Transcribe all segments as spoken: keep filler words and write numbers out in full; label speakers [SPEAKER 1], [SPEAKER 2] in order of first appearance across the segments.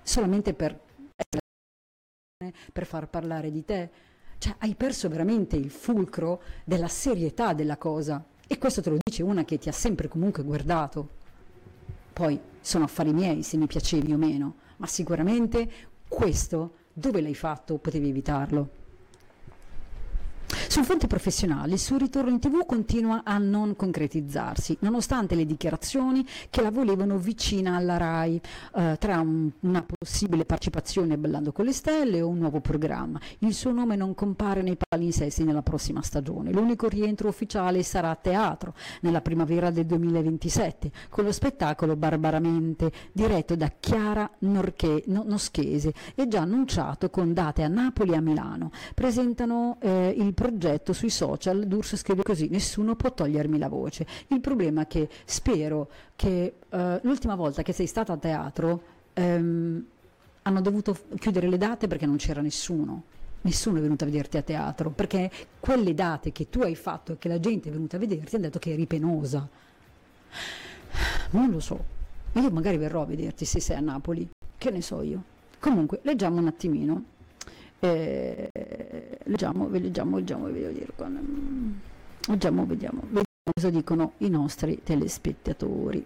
[SPEAKER 1] solamente per, per far parlare di te. Cioè, hai perso veramente il fulcro della serietà della cosa, e questo te lo dice una che ti ha sempre comunque guardato. Poi sono affari miei se mi piacevi o meno, ma sicuramente questo, dove l'hai fatto, potevi evitarlo. Sul fronte professionale, il suo ritorno in tv continua a non concretizzarsi, nonostante le dichiarazioni che la volevano vicina alla Rai, eh, tra un, una possibile partecipazione a Ballando con le Stelle o un nuovo programma. Il suo nome non compare nei palinsesti nella prossima stagione. L'unico rientro ufficiale sarà a teatro, nella primavera del duemilaventisette, con lo spettacolo Barbaramente, diretto da Chiara Norche, no, Noschese, e già annunciato con date a Napoli e a Milano. Presentano eh, il progetto sui social. D'Urso scrive così: nessuno può togliermi la voce. Il problema è che spero che eh, l'ultima volta che sei stata a teatro ehm, hanno dovuto chiudere le date perché non c'era nessuno nessuno è venuto a vederti a teatro, perché quelle date che tu hai fatto e che la gente è venuta a vederti hanno detto che eri penosa. Non lo so, io magari verrò a vederti se sei a Napoli, che ne so io. Comunque leggiamo un attimino. Eh, leggiamo, leggiamo, leggiamo, leggiamo, leggiamo, vediamo, vediamo cosa dicono i nostri telespettatori.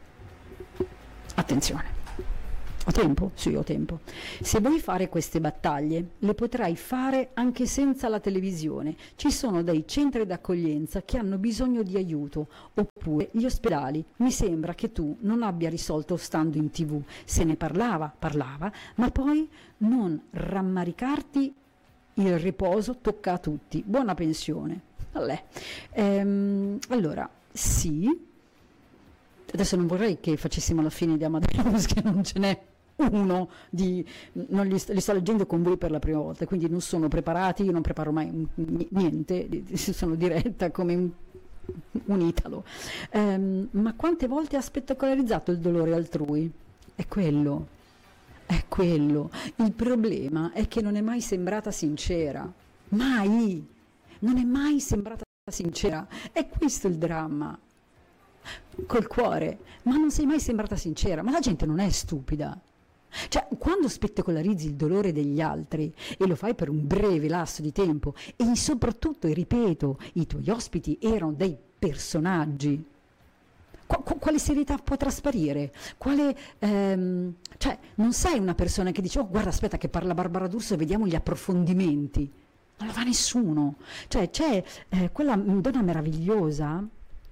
[SPEAKER 1] Attenzione, ho tempo? Sì, ho tempo. Se vuoi fare queste battaglie, le potrai fare anche senza la televisione. Ci sono dei centri d'accoglienza che hanno bisogno di aiuto, oppure gli ospedali. Mi sembra che tu non abbia risolto stando in tv. Se ne parlava, parlava, ma poi non rammaricarti, il riposo tocca a tutti. Buona pensione. Allè. Ehm, allora, sì, adesso non vorrei che facessimo la fine di Amadeus, che non ce n'è uno di, non li, li sto leggendo con voi per la prima volta, quindi non sono preparati, io non preparo mai niente, sono diretta come un, un italo. Ehm, ma quante volte ha spettacolarizzato il dolore altrui? È quello, è quello. Il problema è che non è mai sembrata sincera, mai, non è mai sembrata sincera, è questo il dramma. Col cuore, ma non sei mai sembrata sincera, ma la gente non è stupida. Cioè, quando spettacolarizzi il dolore degli altri e lo fai per un breve lasso di tempo, e soprattutto, e ripeto, i tuoi ospiti erano dei personaggi, Qu- quale serietà può trasparire? Quale, ehm, cioè, non sei una persona che dice: oh, guarda, aspetta che parla Barbara D'Urso e vediamo gli approfondimenti. Non lo fa nessuno. Cioè, c'è eh, quella donna meravigliosa,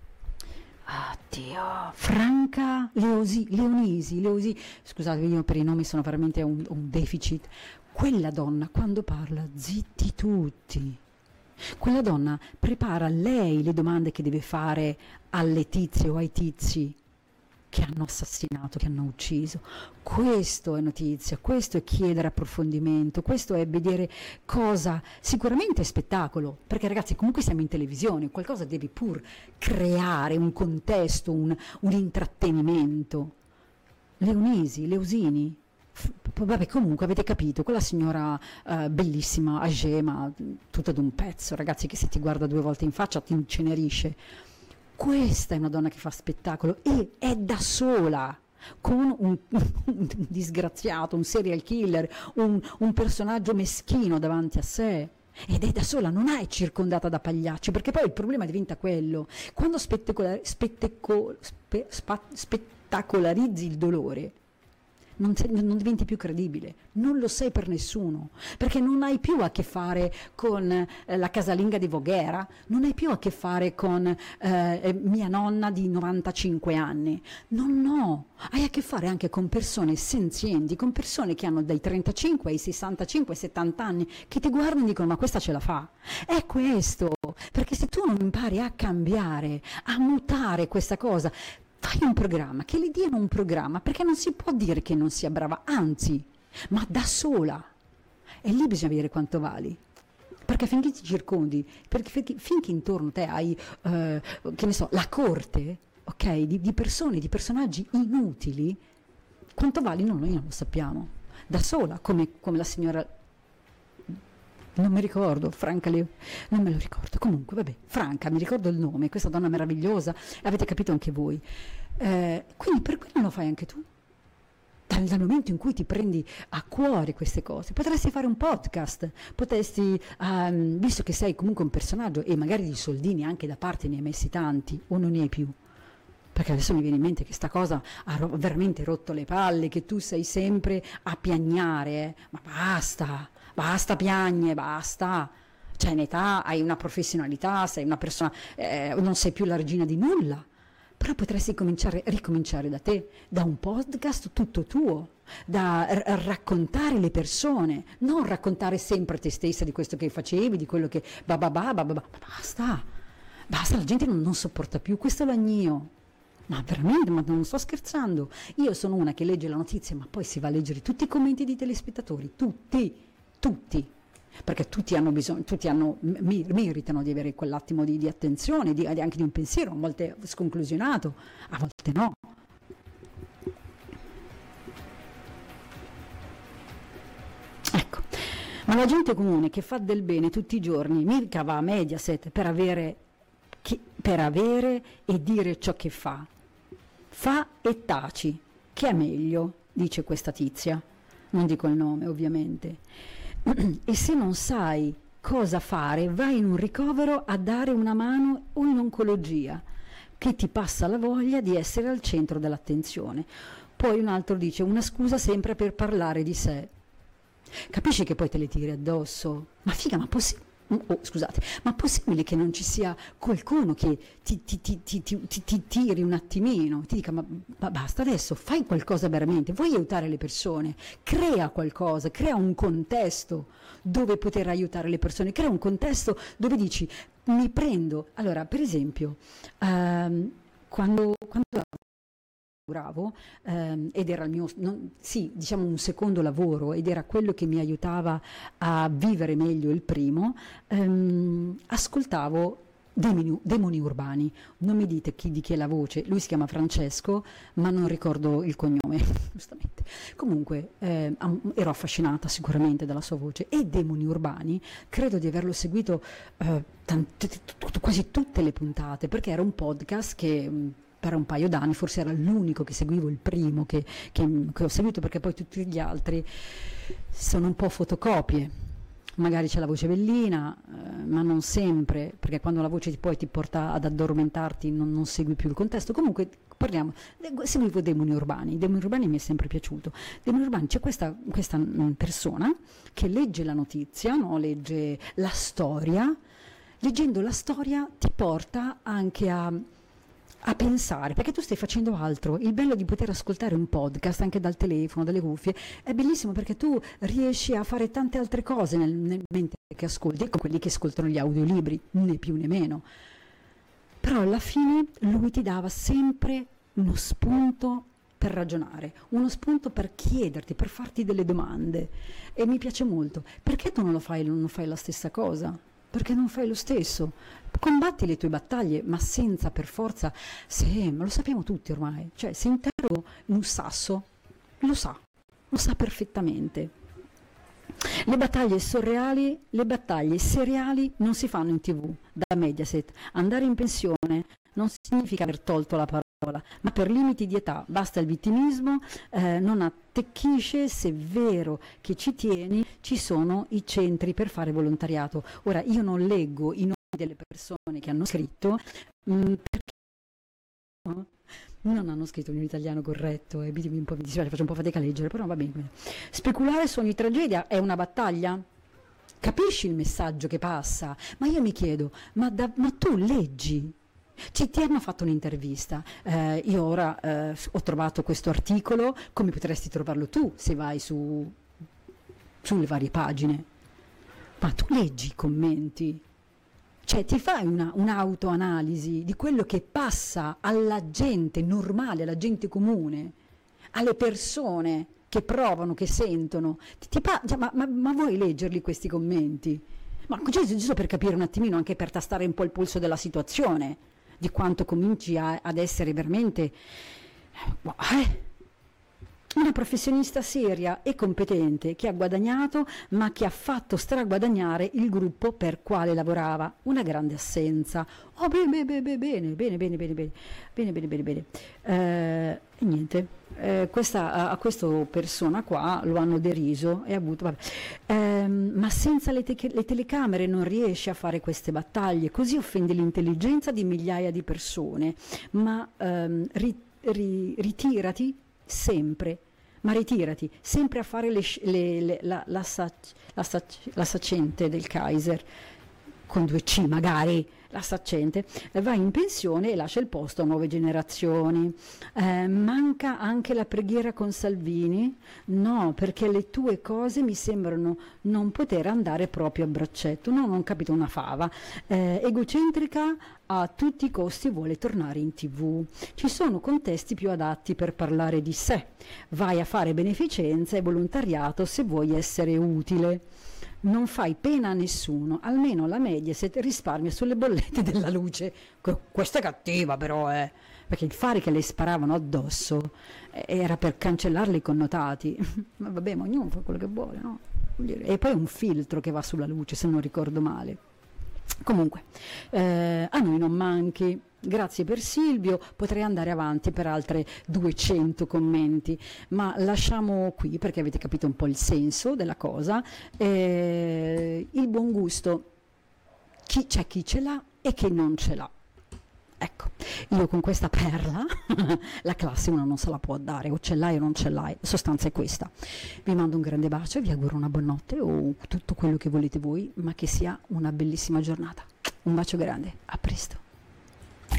[SPEAKER 1] oddio, Franca Leosi, Leonisi, Leosi, scusate, io per i nomi sono veramente un, un deficit. Quella donna, quando parla, zitti tutti. Quella donna prepara lei le domande che deve fare alle tizie o ai tizi che hanno assassinato, che hanno ucciso. Questo è notizia, questo è chiedere approfondimento, questo è vedere cosa, sicuramente è spettacolo, perché ragazzi comunque siamo in televisione, qualcosa devi pur creare, un contesto, un, un intrattenimento. Leonisi, Leosini, f- vabbè, comunque avete capito, quella signora eh, bellissima, agema, tutta d'un pezzo, ragazzi, che se ti guarda due volte in faccia ti incenerisce. Questa è una donna che fa spettacolo e è da sola, con un, un disgraziato, un serial killer, un, un personaggio meschino davanti a sé. Ed è da sola, non è circondata da pagliacci, perché poi il problema diventa quello. Quando spettacolar- spetteco- spe- spa- spettacolarizzi il dolore, non, sei, non diventi più credibile, non lo sei per nessuno, perché non hai più a che fare con eh, la casalinga di Voghera, non hai più a che fare con eh, mia nonna di novantacinque anni, no, no, hai a che fare anche con persone senzienti, con persone che hanno dai trentacinque ai sessantacinque settanta anni, che ti guardano e dicono: ma questa ce la fa. È questo, perché se tu non impari a cambiare, a mutare questa cosa, fai un programma, che le diano un programma, perché non si può dire che non sia brava, anzi, ma da sola. E lì bisogna vedere quanto vali. Perché finché ti circondi, perché finché, finché intorno a te hai, eh, che ne so, la corte, ok, di, di persone, di personaggi inutili, quanto vali noi non lo sappiamo. Da sola, come, come la signora... non mi ricordo, Franca Leo, non me lo ricordo, comunque vabbè, Franca, mi ricordo il nome, questa donna meravigliosa, avete capito anche voi, eh, quindi per quello lo fai anche tu, dal, dal momento in cui ti prendi a cuore queste cose, potresti fare un podcast, potresti, um, visto che sei comunque un personaggio e magari di soldini anche da parte ne hai messi tanti o non ne hai più, perché adesso mi viene in mente che sta cosa ha ro- veramente rotto le palle, che tu sei sempre a piagnare, eh. Ma basta, basta piagne, basta. Cioè in età hai una professionalità, sei una persona, eh, non sei più la regina di nulla, però potresti cominciare, ricominciare da te, da un podcast tutto tuo, da r- raccontare le persone, non raccontare sempre te stessa di questo che facevi, di quello che ba ba ba ba ba, ba. Basta, basta, la gente non, non sopporta più questo lagnio. Ma veramente, ma non sto scherzando. Io sono una che legge la notizia, ma poi si va a leggere tutti i commenti dei telespettatori, tutti, tutti. Perché tutti hanno bisogno, tutti hanno, mi- meritano di avere quell'attimo di, di attenzione, di, anche di un pensiero, a volte sconclusionato, a volte no. Ecco, ma la gente comune che fa del bene tutti i giorni, mica va a Mediaset per avere, chi- per avere e dire ciò che fa. Fa e taci, che è meglio, dice questa tizia. Non dico il nome, ovviamente. E se non sai cosa fare, vai in un ricovero a dare una mano o in oncologia, che ti passa la voglia di essere al centro dell'attenzione. Poi un altro dice una scusa sempre per parlare di sé. Capisci che poi te le tiri addosso? Ma figa, ma possibile? Oh, scusate, ma possibile che non ci sia qualcuno che ti, ti, ti, ti, ti, ti, ti tiri un attimino, ti dica ma, ma basta adesso, fai qualcosa veramente, vuoi aiutare le persone, crea qualcosa, crea un contesto dove poter aiutare le persone, crea un contesto dove dici mi prendo, allora per esempio, ehm, quando, quando lavoravo ehm, ed era il mio, non, sì, diciamo un secondo lavoro ed era quello che mi aiutava a vivere meglio il primo, ehm, ascoltavo Demoni, Demoni Urbani, non mi dite chi, di chi è la voce, lui si chiama Francesco ma non ricordo il cognome, giustamente. Comunque eh, ero affascinata sicuramente dalla sua voce e Demoni Urbani credo di averlo seguito eh, tante, t- quasi tutte le puntate perché era un podcast che mh, per un paio d'anni, forse era l'unico che seguivo, il primo che, che, che ho seguito, perché poi tutti gli altri sono un po' fotocopie. Magari c'è la voce bellina, eh, ma non sempre, perché quando la voce ti, poi ti porta ad addormentarti non, non segui più il contesto. Comunque parliamo, seguivo Demoni Urbani, Demoni Urbani mi è sempre piaciuto. Demoni Urbani c'è questa, questa mh, persona che legge la notizia, no? Legge la storia, leggendo la storia ti porta anche a a pensare, perché tu stai facendo altro. Il bello di poter ascoltare un podcast anche dal telefono, dalle cuffie, è bellissimo perché tu riesci a fare tante altre cose nel, nel mentre che ascolti, con quelli che ascoltano gli audiolibri, né più né meno. Però alla fine lui ti dava sempre uno spunto per ragionare, uno spunto per chiederti, per farti delle domande. E mi piace molto. Perché tu non lo fai, non fai la stessa cosa? Perché non fai lo stesso? Combatti le tue battaglie, ma senza per forza, se, ma lo sappiamo tutti ormai, cioè se interrogo un sasso, lo sa, lo sa perfettamente. Le battaglie surreali, le battaglie seriali non si fanno in tv, da Mediaset. Andare in pensione non significa aver tolto la parola, ma per limiti di età, basta il vittimismo, eh, non attecchisce, se è vero che ci tieni, ci sono i centri per fare volontariato. Ora, io non leggo i nomi delle persone che hanno scritto, mh, perché non hanno scritto in un italiano corretto, e mi, un po', mi dispiace, faccio un po' fatica a leggere, però va bene. Speculare su ogni tragedia è una battaglia? Capisci il messaggio che passa? Ma io mi chiedo, ma, da, ma tu leggi? Ci, ti hanno fatto un'intervista, eh, io ora eh, ho trovato questo articolo, come potresti trovarlo tu se vai su, sulle varie pagine? Ma tu leggi i commenti? Cioè ti fai una, un'autoanalisi di quello che passa alla gente normale, alla gente comune, alle persone che provano, che sentono. Ti, ti pa- cioè, ma, ma, ma vuoi leggerli questi commenti? Ma cioè, giusto per capire un attimino, anche per tastare un po' il polso della situazione, di quanto cominci a, ad essere veramente... Eh, Una professionista seria e competente che ha guadagnato, ma che ha fatto straguadagnare il gruppo per quale lavorava. Una grande assenza. Oh, bene, bene, bene, bene, bene, bene, bene, bene, bene, bene, bene, bene. Eh, e niente, eh, questa, a, a questa persona qua lo hanno deriso e ha avuto, vabbè. Eh, ma senza le, te- le telecamere non riesce a fare queste battaglie, così offende l'intelligenza di migliaia di persone. Ma ehm, ri- ri- ritirati sempre, ma ritirati sempre a fare le, le, le, la, la, sac, la, sac, la saccente del Kaiser, con due C magari, la saccente, va in pensione e lascia il posto a nuove generazioni. Eh, manca anche la preghiera con Salvini? No, perché le tue cose mi sembrano non poter andare proprio a braccetto. No, non ho capito, una fava. Eh, egocentrica, a tutti i costi vuole tornare in tv. Ci sono contesti più adatti per parlare di sé. Vai a fare beneficenza e volontariato se vuoi essere utile. Non fai pena a nessuno, almeno la Mediaset risparmia sulle bollette della luce. Questa è cattiva però, eh, perché il fare che le sparavano addosso era per cancellarle i connotati. Ma vabbè, ma ognuno fa quello che vuole, no? E poi un filtro che va sulla luce, se non ricordo male. Comunque, eh, a noi non manchi. Grazie per Silvio, potrei andare avanti per altre duecento commenti, ma lasciamo qui perché avete capito un po' il senso della cosa. Eh, il buon gusto, chi, c'è chi ce l'ha e chi non ce l'ha. Ecco, io con questa perla, la classe uno non se la può dare, o ce l'hai o non ce l'hai, la sostanza è questa. Vi mando un grande bacio e vi auguro una buonanotte o tutto quello che volete voi, ma che sia una bellissima giornata. Un bacio grande, a presto.